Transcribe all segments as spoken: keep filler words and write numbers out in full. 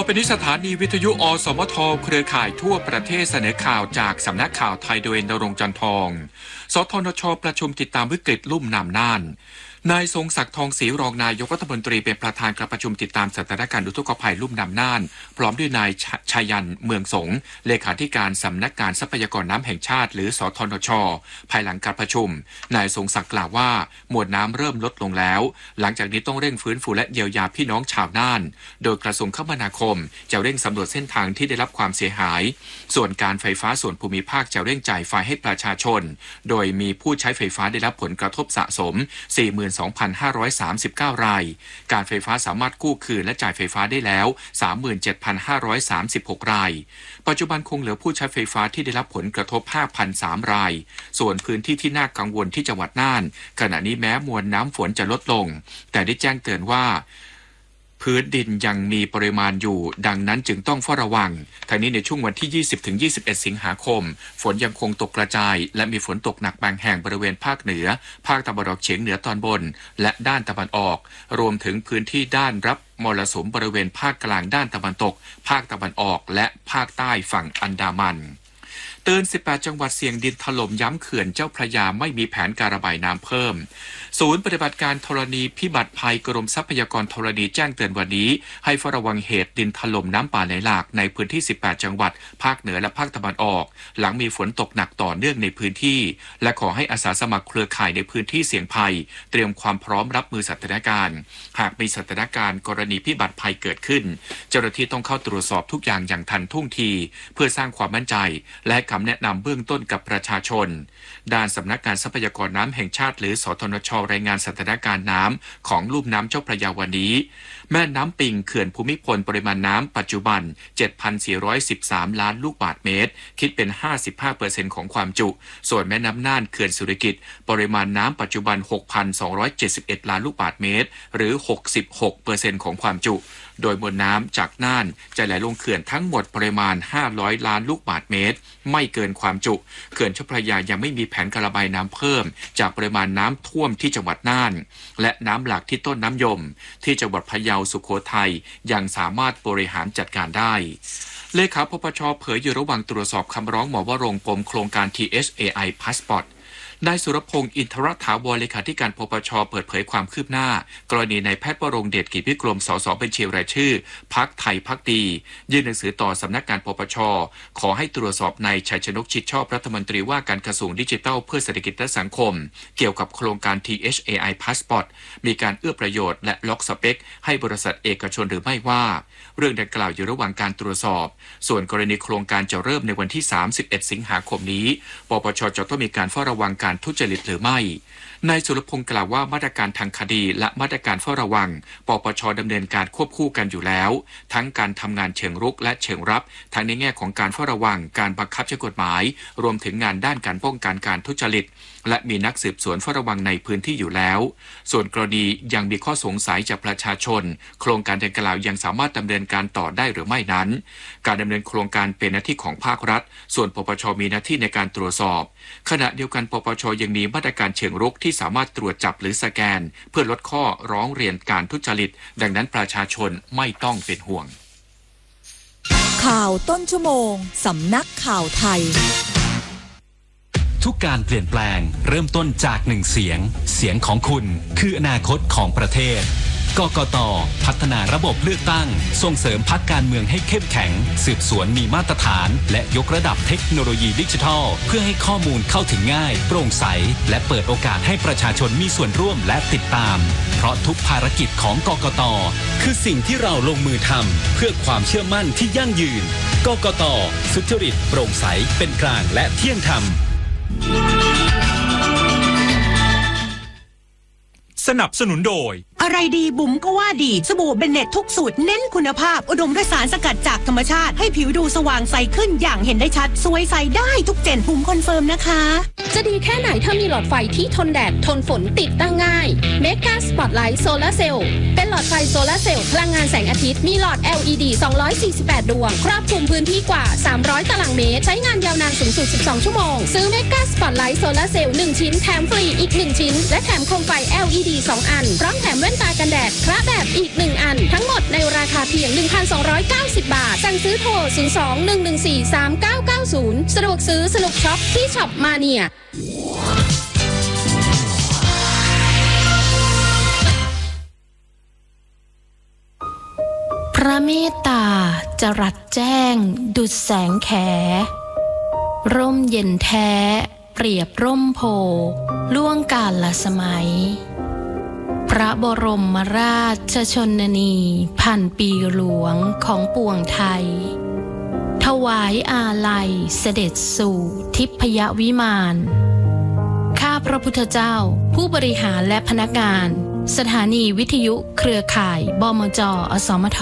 ไปนี้สถานีวิทยุอสมทเครือข่ายทั่วประเทศเสนอข่าวจากสำนักข่าวไทยโดยณรงค์จันทร์ทองสทนชประชุมติดตามวิกฤตลุ่มน้ำน่านนายทรงศักดิ์ทองศรีรองนายกรัฐมนตรีเป็นประธานการประชุมติดตามสถานการณ์อุทกภัยลุ่มน้ำน่านพร้อมด้วยนายชยันเมืองสงเลขาธิการสำนักงานทรัพยากรน้ำแห่งชาติหรือสทนชภายหลังการประชุมนายทรงศักดิ์กล่าวว่ามวลน้ำเริ่มลดลงแล้วหลังจากนี้ต้องเร่งฟื้นฟูและเยียวยาพี่น้องชาวน่านโดยกระทรวงคมนาคมจะเร่งสำรวจเส้นทางที่ได้รับความเสียหายส่วนการไฟฟ้าส่วนภูมิภาคจะเร่งจ่ายไฟให้ประชาชนโดยมีผู้ใช้ไฟฟ้าได้รับผลกระทบสะสม สี่หมื่นสองพันห้าร้อยสามสิบเก้า รายการไฟฟ้าสามารถกู้คืนและจ่ายไฟฟ้าได้แล้ว สามหมื่นเจ็ดพันห้าร้อยสามสิบหก รายปัจจุบันคงเหลือผู้ใช้ไฟฟ้าที่ได้รับผลกระทบ ห้าพันสาม รายส่วนพื้นที่ที่น่ากังวลที่จังหวัดน่านขณะนี้แม้มวลน้ำฝนจะลดลงแต่ได้แจ้งเตือนว่าพื้นดินยังมีปริมาณอยู่ดังนั้นจึงต้องเฝ้าระวังทั้งนี้ในช่วงวันที่ ยี่สิบถึงยี่สิบเอ็ด สิงหาคมฝนยังคงตกกระจายและมีฝนตกหนักบางแห่งบริเวณภาคเหนือภาคตะวันออกเฉียงเหนือตอนบนและด้านตะวันออกรวมถึงพื้นที่ด้านรับมรสุมบริเวณภาคกลางด้านตะวันตกภาคตะวันออกและภาคใต้ฝั่งอันดามันเตือนสิบแปดจังหวัดเสี่ยงดินถล่มย้ำเขื่อนเจ้าพระยาไม่มีแผนการระบายน้ำเพิ่มศูนย์ปฏิบัติการธรณีพิบัติภัยกรมทรัพยากรธรณีแจ้งเตือนวันนี้ให้เฝ้าระวังเหตุดินถล่มน้ำป่าไหลหลากในพื้นที่สิบแปดจังหวัดภาคเหนือและภาคตะวันออกหลังมีฝนตกหนักต่อเนื่องในพื้นที่และขอให้อาสาสมัครเครือข่ายในพื้นที่เสี่ยงภัยเตรียมความพร้อมรับมือสถานการณ์หากมีสถานการณ์กรณีพิบัติภัยเกิดขึ้นเจ้าหน้าที่ต้องเข้าตรวจสอบทุกอย่างอย่างทันท่วงทีเพื่อสร้างความมั่นใจและคำแนะนำเบื้องต้นกับประชาชนด้านสำนักงานทรัพยากรน้ำแห่งชาติหรือสทนชรายงานสถานการณ์น้ำของลุ่มน้ำเจ้าพระยาวันนี้แม่น้ำปิงเขื่อนภูมิพลปริมาณน้ำปัจจุบัน เจ็ดพันสี่ร้อยสิบสาม ล้านลูกบาศก์เมตรคิดเป็น ห้าสิบห้าเปอร์เซ็นต์ ของความจุส่วนแม่น้ำน่านเขื่อนสุริกิตปริมาณน้ำปัจจุบัน หกพันสองร้อยเจ็ดสิบเอ็ด ล้านลูกบาศก์เมตรหรือ หกสิบหกเปอร์เซ็นต์ ของความจุโดยมวลน้ำจากน่านจะไหลลงเขื่อนทั้งหมดปริมาณห้าร้อยล้านลูกบาศก์เมตรไม่เกินความจุเขื่อนเจ้าพระยายังไม่มีแผนการระบายน้ำเพิ่มจากปริมาณน้ำท่วมที่จังหวัดน่านและน้ำหลากที่ต้นน้ำยมที่จังหวัดพะเยาสุโขทัยยังสามารถบริหารจัดการได้เลขาปปช.เผยอยู่ระหว่างตรวจสอบคำร้องหมอวรงค์ปมโครงการ ที เอช เอ ไอ Passportนายสุรพงษ์อินทรถาวรเลขาธิการปปช.เปิดเผยความคืบหน้ากรณีนายแพทย์วรงค์เดชกิจวิกรมสสบัญชีรายชื่อพรรคไทยพักดียื่นหนังสือต่อสำนักงานปปช.ขอให้ตรวจสอบนายชัยชนกชิดชอบรัฐมนตรีว่าการกระทรวงดิจิทัลเพื่อเศรษฐกิจและสังคมเกี่ยวกับโครงการ ที เอช เอ ไอ Passport มีการเอื้อประโยชน์และล็อกสเปคให้บริษัทเอกชนหรือไม่ว่าเรื่องดังกล่าวอยู่ระหว่างการตรวจสอบส่วนกรณีโครงการจะเริ่มในวันที่สามสิบเอ็ดสิงหาคมนี้ปปช.จะต้องมีการเฝ้าระวังการทุจริตหรือไม่นายสุรพงษ์กล่าวว่ามาตรการทางคดีและมาตรการเฝ้าระวังปปช.ดำเนินการควบคู่กันอยู่แล้วทั้งการทำงานเชิงรุกและเชิงรับทั้งในแง่ของการเฝ้าระวังการบังคับใช้กฎหมายรวมถึงงานด้านการป้องกันการทุจริตและมีนักสืบสวนเฝ้าระวังในพื้นที่อยู่แล้วส่วนกรณียังมีข้อสงสัยจากประชาชนโครงการดังกล่าวยังสามารถดำเนินการต่อได้หรือไม่นั้นการดำเนินโครงการเป็นหน้าที่ของภาครัฐส่วนปปช.มีหน้าที่ในการตรวจสอบขณะเดียวกันปปช.ยังมีมาตรการเชิงรุกที่สามารถตรวจจับหรือสแกนเพื่อลดข้อร้องเรียนการทุจริตดังนั้นประชาชนไม่ต้องเป็นห่วงข่าวต้นชั่วโมงสำนักข่าวไทยทุกการเปลี่ยนแปลงเริ่มต้นจากหนึ่งเสียงเสียงของคุณคืออนาคตของประเทศกกต.พัฒนาระบบเลือกตั้งส่งเสริมพรรคการเมืองให้เข้มแข็งสืบสวนมีมาตรฐานและยกระดับเทคโนโลยีดิจิทัลเพื่อให้ข้อมูลเข้าถึงง่ายโปร่งใสและเปิดโอกาสให้ประชาชนมีส่วนร่วมและติดตามเพราะทุกภารกิจของกกต.คือสิ่งที่เราลงมือทำเพื่อความเชื่อมั่นที่ยั่งยืนกกต.สุจริตโปร่งใสเป็นกลางและเที่ยงธรรมสนับสนุนโดยอะไรดีบุ๋มก็ว่าดีสบู่เบนเน็ตทุกสูตรเน้นคุณภาพอุดมด้วยสารสกัดจากธรรมชาติให้ผิวดูสว่างใสขึ้นอย่างเห็นได้ชัดสวยใสได้ทุกเจนบุ๋มคอนเฟิร์มนะคะจะดีแค่ไหนถ้ามีหลอดไฟที่ทนแดดทนฝนติดตั้งง่าย Mega Spotlight Solar Cell เป็นหลอดไฟโซลาร์เซลล์พลังงานแสงอาทิตย์มีหลอด แอล อี ดี สองร้อยสี่สิบแปดดวงครอบคลุมพื้นที่กว่าสามร้อยตารางเมตรใช้งานยาวนานสูงสุดสิบสองชั่วโมงซื้อ Mega Spotlight Solar Cell หนึ่งชิ้นแถมฟรีอีกหนึ่งชิ้นและแถมโคมไฟ แอล อี ดี สองอันพร้อมแถมแว่นตากันแดดพระแบบอีกหนึ่งอันทั้งหมดในราคาเพียง หนึ่งพันสองร้อยเก้าสิบ บาทสั่งซื้อโทรศูนย์ สอง หนึ่ง หนึ่ง สี่ สาม เก้า เก้า ศูนย์สะดวกซื้อสนุกช็อปที่ช็อปมาเนียพระเมตตาจรัสแจ้งดุจแสงแขร่มเย็นแท้เปรียบร่มโพล่วงกาลสมัยพระบรมราชชนนีพันปีหลวงของปวงไทยถวายอาลัยเสด็จสู่ทิพยวิมานข้าพระพุทธเจ้าผู้บริหารและพนักงานสถานีวิทยุเครือข่ายบมจ.อสมท.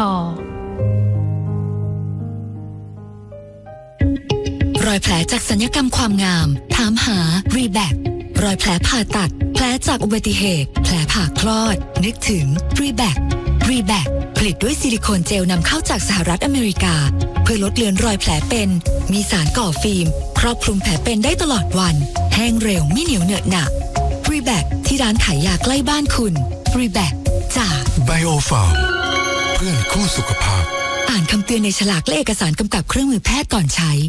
รอยแผลจากศัลยกรรมความงามถามหา รีแบค รอยแผลผ่าตัดแผลจากอุบัติเหตุแผลผ่าคลอดนึกถึง รีแบค รีแบค ผลิตด้วยซิลิโคนเจลนำเข้าจากสหรัฐอเมริกาเพื่อลดเลือนรอยแผลเป็นมีสารก่อฟิล์มครอบคลุมแผลเป็นได้ตลอดวันแห้งเร็วไม่เหนียวเหนอะหนะรีแบคที่ร้านขายยาใกล้บ้านคุณรีแบคจากไบโอฟาร์มเพื่อนคู่สุขภาพอ่านคำเตือนในฉลากและเอกสารกำกับเครื่องมือแพทย์ก่อนใช้